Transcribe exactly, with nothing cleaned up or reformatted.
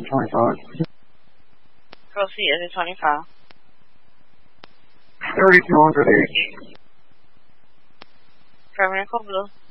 twenty-five. Proceed as a twenty-five. thirty-two hundred eight. Permanent code blue.